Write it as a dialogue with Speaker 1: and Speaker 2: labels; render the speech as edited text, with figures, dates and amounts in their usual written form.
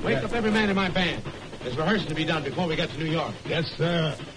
Speaker 1: Wake up every man in my band. There's rehearsing to be done before we get to New York.
Speaker 2: Yes, sir.